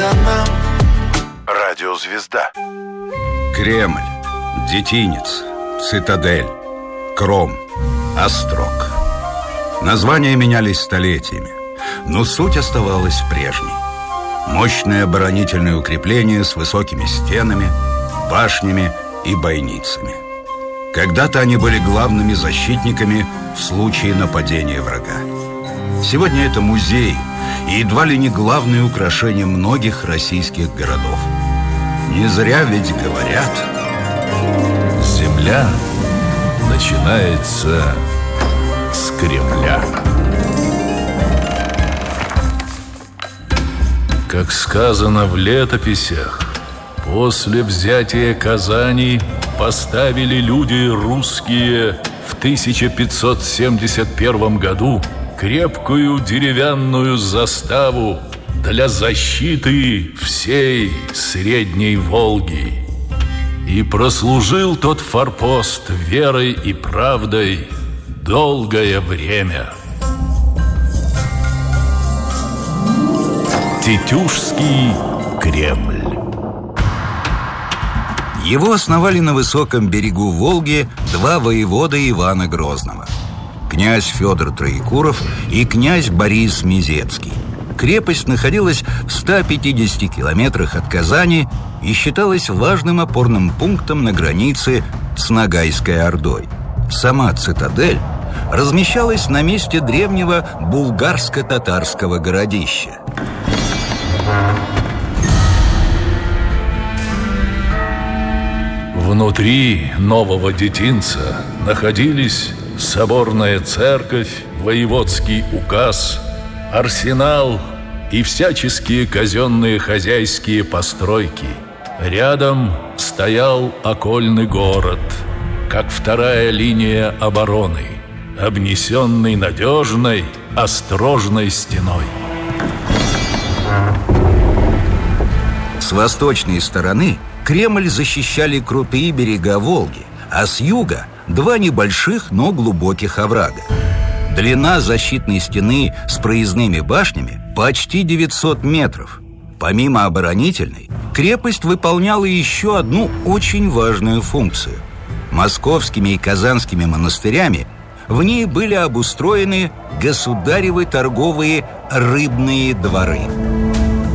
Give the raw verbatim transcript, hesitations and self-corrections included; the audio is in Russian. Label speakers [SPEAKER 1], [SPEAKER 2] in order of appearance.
[SPEAKER 1] надо нам.
[SPEAKER 2] Радиозвезда.
[SPEAKER 3] Кремль, Детинец, Цитадель, Кром, Острог. Названия менялись столетиями, но суть оставалась прежней. Мощное оборонительное укрепление с высокими стенами, башнями и бойницами. Когда-то они были главными защитниками в случае нападения врага. Сегодня это музей и едва ли не главное украшение многих российских городов. Не зря ведь говорят:
[SPEAKER 4] земля начинается с Кремля. Как сказано в летописях, после взятия Казани поставили люди русские в тысяча пятьсот семьдесят первом году крепкую деревянную заставу для защиты всей Средней Волги. И прослужил тот форпост верой и правдой долгое время. Тетюшский Кремль.
[SPEAKER 3] Его основали на высоком берегу Волги два воевода Ивана Грозного: князь Федор Троекуров и князь Борис Мезецкий. Крепость находилась в ста пятидесяти километрах от Казани и считалась важным опорным пунктом на границе с Ногайской Ордой. Сама цитадель размещалась на месте древнего булгарско-татарского городища.
[SPEAKER 4] Внутри нового детинца находились соборная церковь, воеводский указ, арсенал и всяческие казенные хозяйские постройки. Рядом стоял окольный город, как вторая линия обороны, обнесенный надежной, острожной стеной.
[SPEAKER 3] С восточной стороны Кремль защищали крутые берега Волги, а с юга два небольших, но глубоких оврага. Длина защитной стены с проездными башнями почти девятьсот метров. Помимо оборонительной, крепость выполняла еще одну очень важную функцию. Московскими и казанскими монастырями в ней были обустроены государевы торговые рыбные дворы.